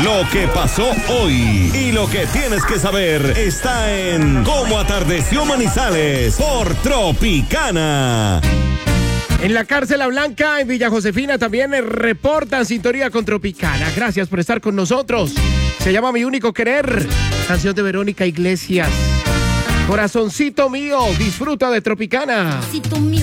Lo que pasó hoy y lo que tienes que saber está en Cómo atardeció Manizales por Tropicana. En la cárcel La Blanca, en Villa Josefina, también reportan sintonía con Tropicana. Gracias por estar con nosotros. Se llama Mi Único Querer, canción de Verónica Iglesias. Corazoncito mío, disfruta de Tropicana.